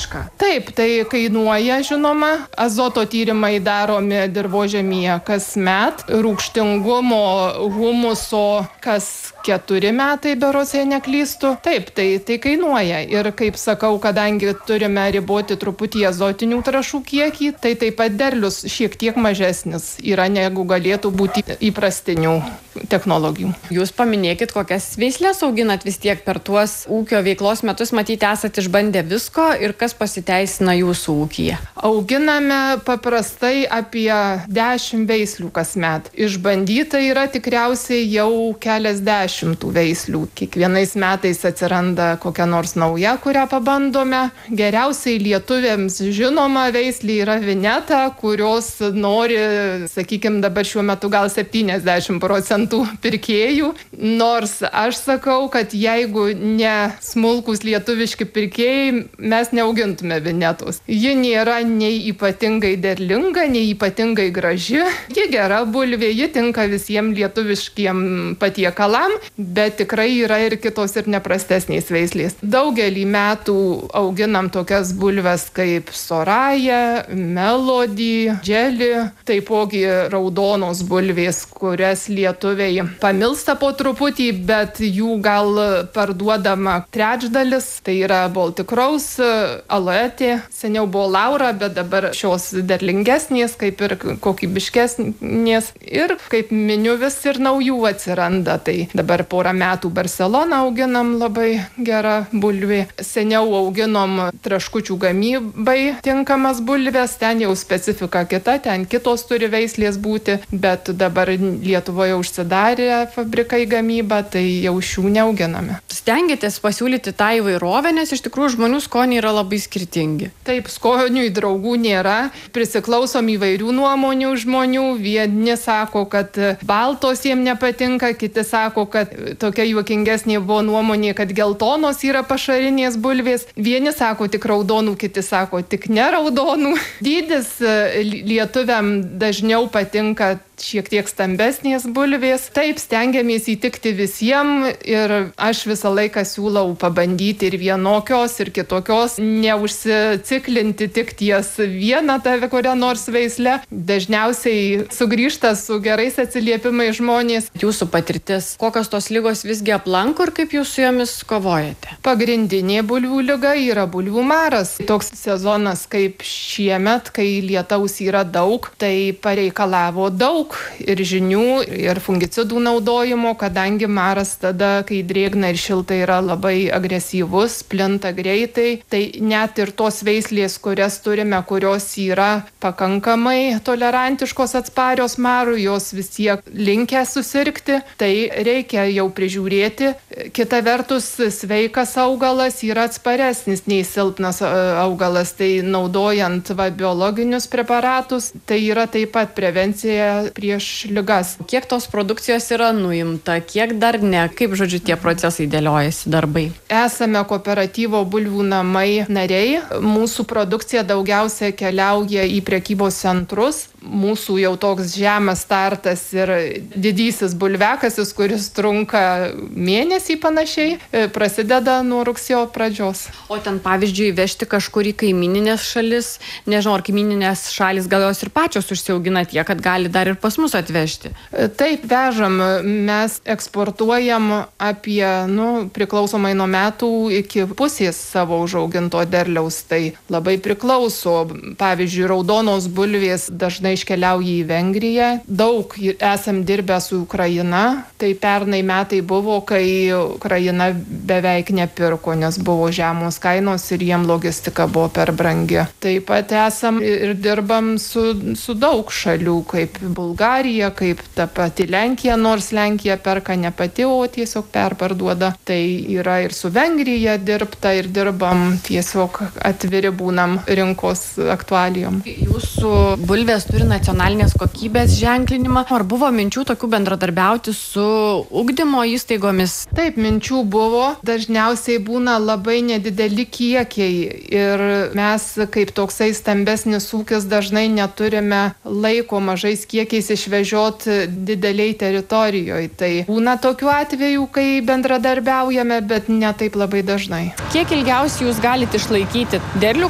mišką. Taip, tai kainuoja, žinoma. Azoto tyrimai daromi dirvožemyje kasmet. Rūgštingumo, humuso kas 4 metai, berods, jei neklystu. Taip, tai kainuoja. Ir kaip sakau, kadangi turime riboti truputį azotinių trąšų kiekį, tai taip pat derlius šiek tiek mažesnis yra, negu galėtų būti įprastinių technologijų. Jūs paminėkit, kokias veislės auginat vis tiek per tuos ūkio veiklos metus, matyti, esate išbandę visko ir kas pasiteisina jūsų ūkyje? Auginame paprastai apie 10 veislių kasmet. Išbandyta yra tikriausiai jau keliasdešimt veislių. Kiekvienais metais atsiranda kokia nors nauja, kurią pabandome. Geriausiai lietuviams žinoma veislė yra vineta, kurios nori, sakykime, dabar šiuo metu gal 70% pirkėjų. Nors aš sakau, kad jeigu ne smulkus lietuviški pirkėjai, mes neaugintume vinetos. Ji nėra nei ypatingai derlinga, nei ypatingai graži. Ji gera bulvė, ji tinka visiems lietuviškiem patiekalam, bet tikrai yra ir kitos ir neprastesnės veislės. Daugelį metų auginam tokias bulves kaip Soraja, Melody, Dželi, taipogi raudonos bulvės, kurias lietuviai pamilsta po truputį, bet jų gal parduodama trečdalis. Tai yra Baltic Rose, Aloetė, seniau buvo Laura, bet dabar šios derlingesnės, kaip ir kokybiškesnės. Ir kaip miniu, vis ir naujų atsiranda. Tai dabar porą metų Barceloną auginam, labai gera bulvė. Seniau auginom traškučių gamybai tinkamas bulvės, ten jau specifika kita, ten kitos turi veislės būti, bet dabar Lietuvoje užsidarė fabrikai gamybą, tai jau šių neauginame. Stengiatės pasiūlyti tą įvairovę, nes iš tikrųjų žmonių skoniai yra labai skirtingi. Taip, skonių draugų nėra, prisiklausom įvairių nuomonių žmonių, vieni sako, kad baltos jiems nepatinka, kiti sako, kad tokia juokingesnė buvo nuomonė, kad geltonos yra pašarinės bulvės. Vieni sako tik raudonų, kiti sako tik neraudonų. Dydis lietuviam dažniau patinka šiek tiek stambesnės bulvės. Taip, stengiamės įtikti visiems ir aš visą laiką siūlau pabandyti ir vienokios, ir kitokios, neužsiciklinti tik ties vieną tave kurią nors veislę. Dažniausiai sugrįžta su gerais atsiliepimais žmonės. Jūsų patirtis, kokios tos ligos visgi aplanko ir kaip jūs su jomis kovojate? Pagrindinė bulvių liga yra bulvių maras. Toks sezonas kaip šiemet, kai lietaus yra daug, tai pareikalavo daug ir žinių, ir fungicidų naudojimo, kadangi maras tada, kai drėgna ir šilta, yra labai agresyvus, plinta greitai. Tai net ir tos veislės, kurias turime, kurios yra pakankamai tolerantiškos, atsparios marui, jos vis tiek linkę susirgti, tai reikia jau prižiūrėti. Kita vertus, sveikas augalas yra atsparesnis nei silpnas augalas, tai naudojant biologinius preparatus, tai yra taip pat prevencija prieš ligas. Kiek tos produkcijos yra nuimta, kiek dar ne, kaip, žodžiu, tie procesai dėliojasi darbai? Esame kooperatyvo bulvių namai nariai. Mūsų produkcija daugiausia keliauja į prekybos centrus. Mūsų jau toks žemas startas ir didysis bulviakasis, kuris trunka mėnesį panašiai, prasideda nuo rugsėjo pradžios. O ten, pavyzdžiui, vežti kažkur į kaimininės šalis, nežinau, ar kaimininės šalis gal jos ir pačios užsiaugina tiek, kad gali dar ir pas mus atvežti? Taip, vežam. Mes eksportuojam apie, priklausomai nuo metų, iki pusės savo užauginto derliaus. Tai labai priklauso. Pavyzdžiui, raudonos bulvės dažnai iškeliauja į Vengriją. Daug esam dirbę su Ukraina. Tai pernai metai buvo, kai Ukraina beveik nepirko, nes buvo žemos kainos ir jiem logistika buvo per brangi. Taip pat esam ir dirbam su daug šalių, kaip Bulgarija, kaip ta pati Lenkija, nors Lenkija perka ne pati, o tiesiog perparduoda. Tai yra ir su Vengrija dirbta ir dirbam, tiesiog atviri būnam rinkos aktualijom. Jūsų bulvės turi nacionalinės kokybės ženklinimą. Ar buvo minčių tokių bendradarbiauti su ugdymo įstaigomis? Taip, minčių buvo. Dažniausiai būna labai nedideli kiekiai ir mes, kaip toksai stambesnis ūkis, dažnai neturime laiko mažais kiekiais išvežioti dideliai teritorijoje. Tai būna tokių atvejų, kai bendradarbiaujame, bet ne taip labai dažnai. Kiek ilgiausiai jūs galite išlaikyti derlių